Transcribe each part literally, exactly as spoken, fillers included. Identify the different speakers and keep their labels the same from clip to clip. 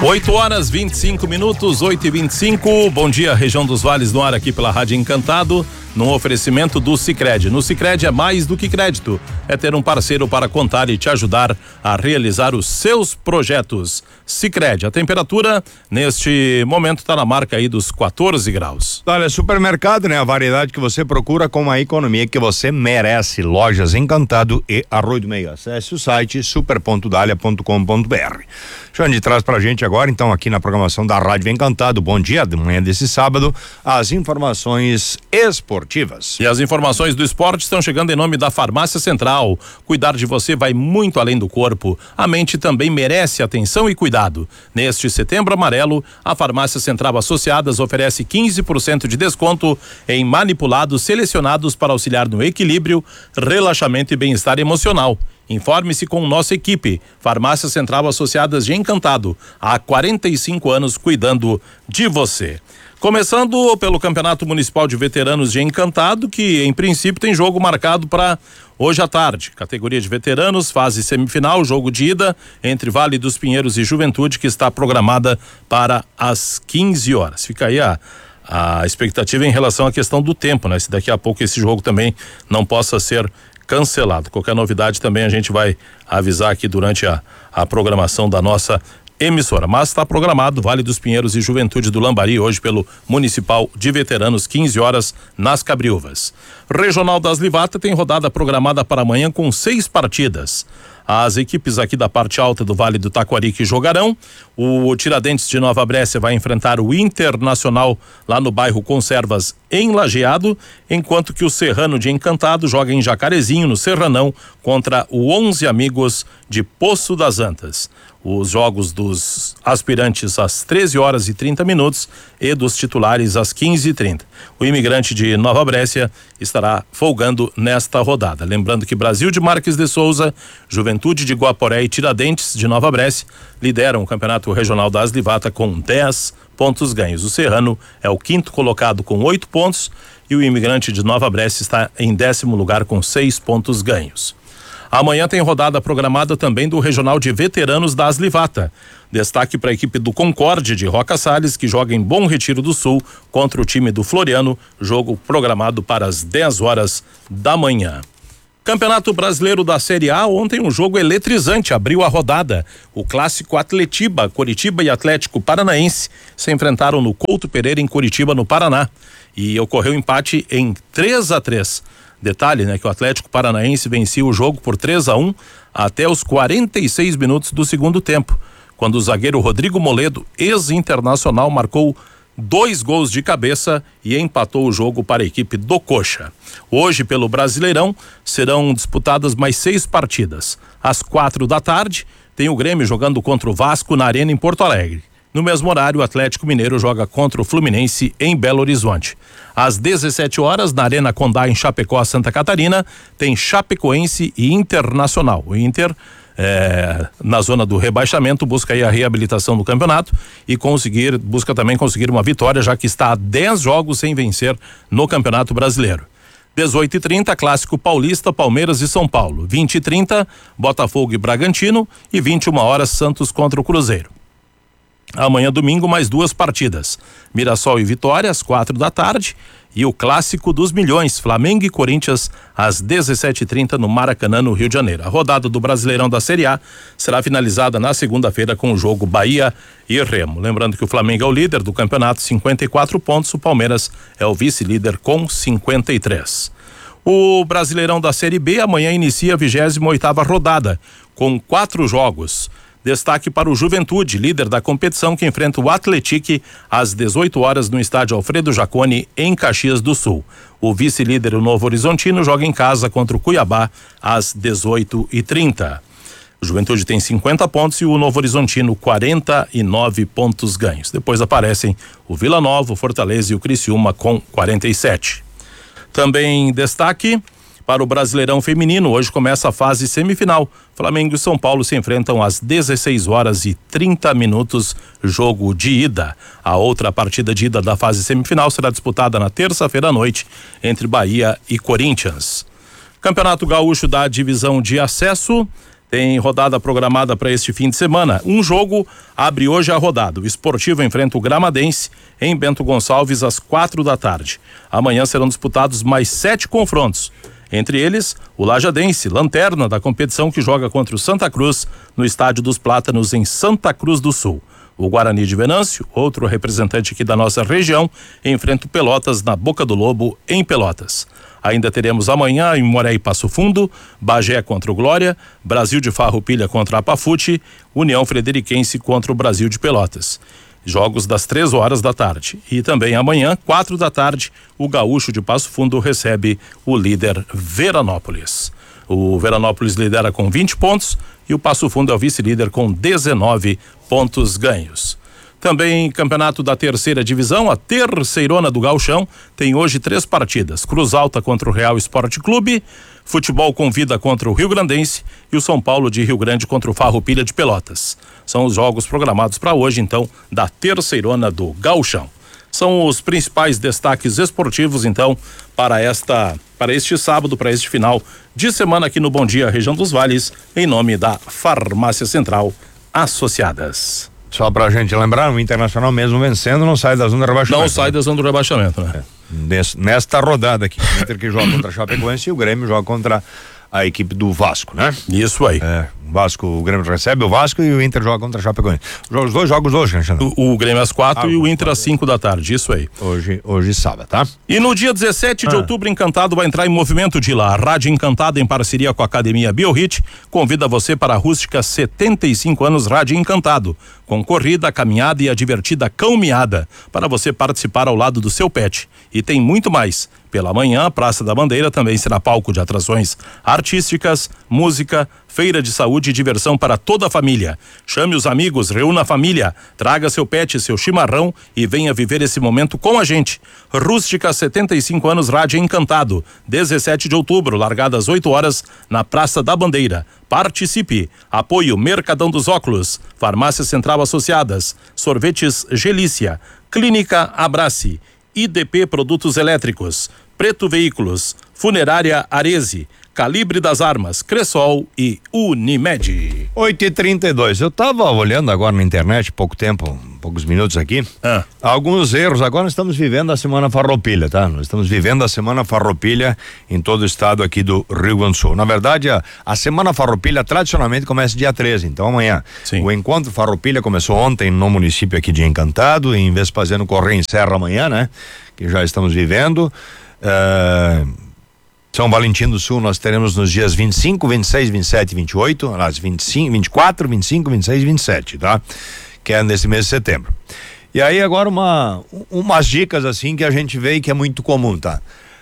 Speaker 1: oito horas vinte e cinco minutos, oito e vinte e cinco. Bom dia, região dos Vales no ar aqui pela Rádio Encantado, num oferecimento do Sicredi. No Sicredi é mais do que crédito, é ter um parceiro para contar e te ajudar a realizar os seus projetos. Sicredi, a temperatura neste momento está na marca aí dos quatorze graus.
Speaker 2: Olha, supermercado, né? A variedade que você procura com a economia que você merece. Lojas Encantado e Arroio do Meio. Acesse o site super ponto dália ponto com ponto br. Xande traz pra gente agora, então, aqui na programação da Rádio Encantado, bom dia, de manhã desse sábado, as informações esportivas.
Speaker 1: E as informações do esporte estão chegando em nome da Farmácia Central. Cuidar de você vai muito além do corpo. A mente também merece atenção e cuidado. Neste Setembro Amarelo, a Farmácia Central Associadas oferece quinze por cento de desconto em manipulados selecionados para auxiliar no equilíbrio, relaxamento e bem-estar emocional. Informe-se com nossa equipe. Farmácia Central Associadas de Encantado, há quarenta e cinco anos cuidando de você. Começando pelo Campeonato Municipal de Veteranos de Encantado, que em princípio tem jogo marcado para hoje à tarde. Categoria de veteranos, fase semifinal, jogo de ida entre Vale dos Pinheiros e Juventude, que está programada para as quinze horas. Fica aí a a expectativa em relação à questão do tempo, né? Se daqui a pouco esse jogo também não possa ser cancelado. Qualquer novidade também a gente vai avisar aqui durante a, a programação da nossa emissora, mas está programado Vale dos Pinheiros e Juventude do Lambari hoje pelo Municipal de Veteranos, quinze horas nas Cabriúvas. Regional das Livata tem rodada programada para amanhã com seis partidas. As equipes aqui da parte alta do Vale do Taquari que jogarão. O Tiradentes de Nova Brécia vai enfrentar o Internacional lá no bairro Conservas, em Lajeado, enquanto que o Serrano de Encantado joga em Jacarezinho, no Serranão, contra o onze Amigos de Poço das Antas. Os jogos dos aspirantes às treze horas e trinta minutos e dos titulares às quinze e trinta. O Imigrante de Nova Brécia estará folgando nesta rodada. Lembrando que Brasil de Marques de Souza, Juventude de Guaporé e Tiradentes de Nova Brécia lideram o Campeonato Regional das Livata com dez pontos ganhos. O Serrano é o quinto colocado com oito pontos e o Imigrante de Nova Brécia está em décimo lugar com seis pontos ganhos. Amanhã tem rodada programada também do Regional de Veteranos da Aslivata. Destaque para a equipe do Concorde de Roca Salles, que joga em Bom Retiro do Sul contra o time do Floriano, jogo programado para as dez horas da manhã. Campeonato Brasileiro da Série A, ontem um jogo eletrizante abriu a rodada. O clássico Atletiba, Coritiba e Atlético Paranaense se enfrentaram no Couto Pereira em Curitiba, no Paraná, e ocorreu empate em três a três. Detalhe, né, que o Atlético Paranaense vencia o jogo por três a um até os quarenta e seis minutos do segundo tempo, quando o zagueiro Rodrigo Moledo, ex-internacional, marcou dois gols de cabeça e empatou o jogo para a equipe do Coxa. Hoje, pelo Brasileirão, serão disputadas mais seis partidas. Às quatro da tarde, tem o Grêmio jogando contra o Vasco na Arena em Porto Alegre. No mesmo horário, o Atlético Mineiro joga contra o Fluminense em Belo Horizonte. Às dezessete horas, na Arena Condá, em Chapecó, Santa Catarina, tem Chapecoense e Internacional. O Inter, é, na zona do rebaixamento, busca aí a reabilitação do campeonato e conseguir, busca também conseguir uma vitória, já que está a dez jogos sem vencer no Campeonato Brasileiro. dezoito e trinta, Clássico Paulista, Palmeiras e São Paulo. vinte e trinta, Botafogo e Bragantino. E vinte e uma horas, Santos contra o Cruzeiro. Amanhã, domingo, mais duas partidas. Mirassol e Vitória, às quatro da tarde. E o Clássico dos Milhões, Flamengo e Corinthians, às dezessete e trinta, no Maracanã, no Rio de Janeiro. A rodada do Brasileirão da Série A será finalizada na segunda-feira com o jogo Bahia e Remo. Lembrando que o Flamengo é o líder do campeonato, cinquenta e quatro pontos. O Palmeiras é o vice-líder com cinquenta e três. O Brasileirão da Série B amanhã inicia a vigésima oitava rodada, com quatro jogos. Destaque para o Juventude, líder da competição, que enfrenta o Atlético às dezoito horas no estádio Alfredo Jaconi, em Caxias do Sul. O vice-líder, o Novo Horizontino, joga em casa contra o Cuiabá às dezoito e trinta. O Juventude tem cinquenta pontos e o Novo Horizontino quarenta e nove pontos ganhos. Depois aparecem o Vila Nova, o Fortaleza e o Criciúma com quarenta e sete. Também destaque para o Brasileirão Feminino. Hoje começa a fase semifinal. Flamengo e São Paulo se enfrentam às dezesseis horas e trinta minutos, jogo de ida. A outra partida de ida da fase semifinal será disputada na terça-feira à noite entre Bahia e Corinthians. Campeonato Gaúcho da divisão de acesso. Tem rodada programada para este fim de semana. Um jogo abre hoje a rodada. O Esportivo enfrenta o Gramadense em Bento Gonçalves às quatro da tarde. Amanhã serão disputados mais sete confrontos. Entre eles, o Lajadense, lanterna da competição, que joga contra o Santa Cruz no Estádio dos Plátanos em Santa Cruz do Sul. O Guarani de Venâncio, outro representante aqui da nossa região, enfrenta o Pelotas na Boca do Lobo em Pelotas. Ainda teremos amanhã em Moré e Passo Fundo, Bagé contra o Glória, Brasil de Farroupilha contra a Pafute, União Frederiquense contra o Brasil de Pelotas. Jogos das três horas da tarde. E também amanhã, quatro da tarde, o Gaúcho de Passo Fundo recebe o líder Veranópolis. O Veranópolis lidera com vinte pontos e o Passo Fundo é o vice-líder com dezenove pontos ganhos. Também campeonato da terceira divisão, a terceirona do Gauchão, tem hoje três partidas. Cruz Alta contra o Real Esporte Clube, Futebol Convida contra o Rio Grandense e o São Paulo de Rio Grande contra o Farroupilha de Pelotas. São os jogos programados para hoje, então, da terceirona do Gauchão. São os principais destaques esportivos, então, para esta, para este sábado, para este final de semana aqui no Bom Dia Região dos Vales, em nome da Farmácia Central Associadas.
Speaker 2: Só pra gente lembrar, o Internacional mesmo vencendo não sai da zona do rebaixamento.
Speaker 1: Não sai da zona do rebaixamento, né?
Speaker 2: É. Nesta rodada aqui, o Inter que joga contra a Chapecoense e o Grêmio joga contra a equipe do Vasco, né?
Speaker 1: Isso aí.
Speaker 2: É, o Vasco, o Grêmio recebe o Vasco e o Inter joga contra a Chapecoense. Os dois jogos hoje, né, Xandão?
Speaker 1: O, o Grêmio às quatro ah, e o Inter às cinco da tarde, isso aí.
Speaker 2: Hoje, hoje sábado, tá?
Speaker 1: E no dia dezessete de ah. outubro, Encantado vai entrar em movimento de lá. A Rádio Encantada, em parceria com a Academia BioHit, convida você para a rústica setenta e cinco anos Rádio Encantado, com corrida, caminhada e a divertida cão-miada, para você participar ao lado do seu pet. E tem muito mais. Pela manhã, a Praça da Bandeira também será palco de atrações artísticas, música, feira de saúde e diversão para toda a família. Chame os amigos, reúna a família, traga seu pet, seu chimarrão e venha viver esse momento com a gente. Rústica setenta e cinco anos Rádio Encantado, dezessete de outubro, largada às oito horas, na Praça da Bandeira. Participe. Apoio Mercadão dos Óculos, Farmácia Central Associadas, Sorvetes Gelícia, Clínica Abrace, I D P Produtos Elétricos, Preto Veículos, Funerária Arese, Calibre das Armas, Cressol e Unimed.
Speaker 2: oito e trinta e dois. Eu tava olhando agora na internet, pouco tempo, poucos minutos aqui. Ah. Alguns erros. Agora nós estamos vivendo a Semana Farroupilha, tá? Nós estamos vivendo a Semana Farroupilha em todo o estado aqui do Rio Grande do Sul. Na verdade, a, a Semana Farroupilha tradicionalmente começa dia treze, então amanhã. Sim. O Encontro Farroupilha começou ontem no município aqui de Encantado, em Vespasiano Correia, encerra amanhã, né? Que já estamos vivendo. Uh, São Valentim do Sul nós teremos nos dias vinte e cinco, vinte e seis, vinte e sete e vinte e oito, aliás, vinte e cinco, vinte e quatro, vinte e cinco, vinte e seis e vinte e sete, tá? Que é nesse mês de setembro. E aí agora uma, umas dicas assim que a gente vê e que é muito comum, tá?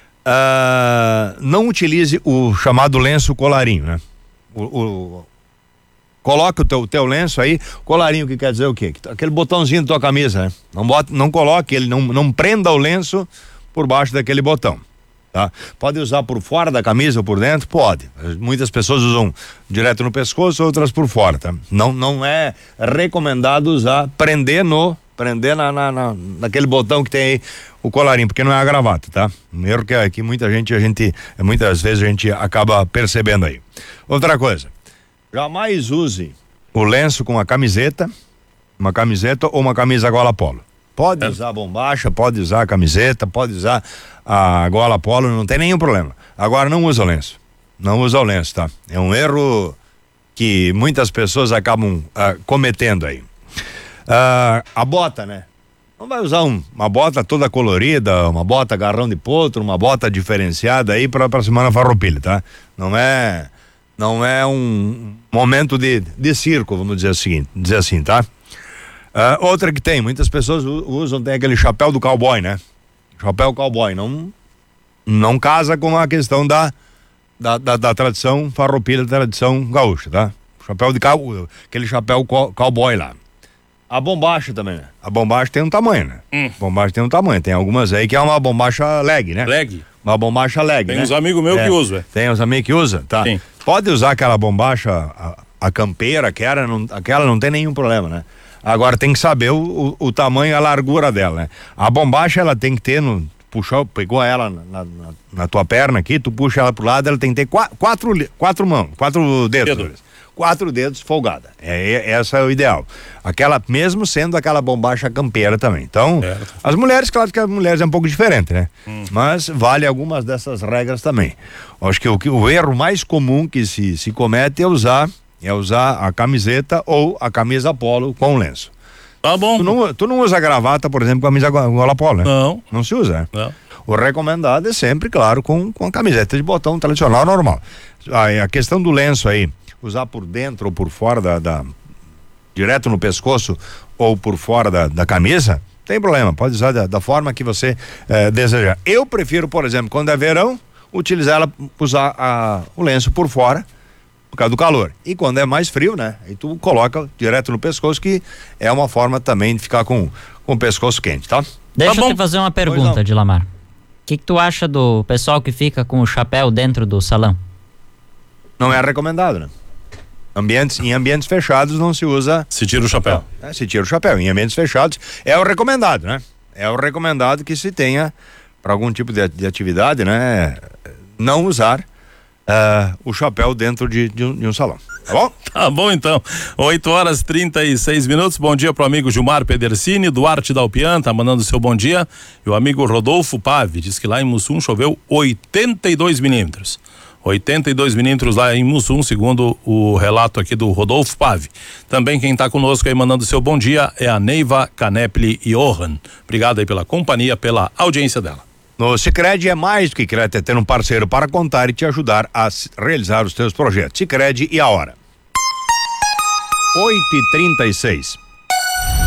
Speaker 2: Uh, não utilize o chamado lenço colarinho, né? O, o, coloca o teu, teu lenço aí, colarinho, que quer dizer o quê? Aquele botãozinho da tua camisa, né? Não, bota, não coloque ele, não, não prenda o lenço por baixo daquele botão, tá? Pode usar por fora da camisa ou por dentro? Pode. Muitas pessoas usam direto no pescoço, outras por fora, tá? Não, não é recomendado usar, prender no, prender na, na, na, naquele botão que tem aí o colarinho, porque não é a gravata, tá? Um erro que, que muita gente, a gente, muitas vezes a gente acaba percebendo aí. Outra coisa, jamais use o lenço com a camiseta, uma camiseta ou uma camisa gola polo. Pode usar a bombacha, pode usar a camiseta, pode usar a gola polo, não tem nenhum problema. Agora não usa o lenço, não usa o lenço, tá? É um erro que muitas pessoas acabam uh, cometendo aí. Uh, a bota, né? Não vai usar um, uma bota toda colorida, uma bota garrão de potro, uma bota diferenciada aí para a Semana Farroupilha, tá? Não é, não é um momento de, de circo, vamos dizer assim, dizer assim, tá? Uh, outra que tem, muitas pessoas usam, tem aquele chapéu do cowboy, né? Chapéu cowboy, não, não casa com a questão da, da, da, da tradição farroupilha, da tradição gaúcha, tá? Chapéu de cow, aquele chapéu cowboy lá. A bombacha também, né? A bombacha tem um tamanho, né? Hum. A bombacha tem um tamanho, tem algumas aí que é uma bombacha leg, né?
Speaker 1: Leg.
Speaker 2: Uma bombacha leg,
Speaker 1: tem
Speaker 2: né?
Speaker 1: uns amigos meus
Speaker 2: é.
Speaker 1: que usam, é.
Speaker 2: Tem uns amigos que usam, tá? Sim. Pode usar aquela bombacha, a, a campeira, que era, não, aquela não tem nenhum problema, né? Agora tem que saber o, o, o tamanho e a largura dela, né? A bombacha ela tem que ter no, puxou, pegou ela na, na, na tua perna aqui, tu puxa ela pro lado, ela tem que ter quatro, quatro, quatro mãos, quatro dedos. Dedo. quatro dedos folgada. É, é essa é o ideal. Aquela, mesmo sendo aquela bombacha campeira também. Então, certo. As mulheres, claro que as mulheres é um pouco diferente, né? Hum. Mas vale algumas dessas regras também. Acho que o, que o erro mais comum que se, se comete é usar, é usar a camiseta ou a camisa polo com lenço.
Speaker 1: Tá bom.
Speaker 2: Tu não, tu não usa gravata, por exemplo, com a camisa gola polo, né?
Speaker 1: Não.
Speaker 2: Não se usa, né?
Speaker 1: Não.
Speaker 2: O recomendado é sempre, claro, com, com a camiseta de botão tradicional normal. A, a questão do lenço aí, usar por dentro ou por fora da, da direto no pescoço ou por fora da, da camisa, tem problema, pode usar da, da forma que você eh, desejar. Eu prefiro, por exemplo, quando é verão, utilizar ela, usar a, o lenço por fora, por causa do calor. E quando é mais frio, né? Aí tu coloca direto no pescoço, que é uma forma também de ficar com, com o pescoço quente, tá?
Speaker 3: Deixa
Speaker 2: tá
Speaker 3: eu te fazer uma pergunta, Dilamar. O que, que tu acha do pessoal que fica com o chapéu dentro do salão?
Speaker 2: Não é recomendado, né? Ambientes, em ambientes fechados não se usa...
Speaker 1: Se tira o chapéu.
Speaker 2: É, se tira o chapéu. Em ambientes fechados é o recomendado, né? É o recomendado que se tenha, para algum tipo de, de atividade, né? Não usar uh, o chapéu dentro de, de, um, de um salão. Tá bom?
Speaker 1: Tá bom, então. oito horas e trinta e seis minutos. Bom dia pro amigo Gilmar Pedercini, Duarte Dalpian, tá mandando seu bom dia. E o amigo Rodolfo Pave diz que lá em Mussum choveu oitenta e dois milímetros. oitenta e dois milímetros lá em Mussum, segundo o relato aqui do Rodolfo Pave. Também quem está conosco aí mandando seu bom dia é a Neiva Canepli Johan. Obrigado aí pela companhia, pela audiência dela.
Speaker 2: No Sicredi é mais do que crédito, é ter um parceiro para contar e te ajudar a realizar os teus projetos. Sicredi e a hora. oito e trinta e seis.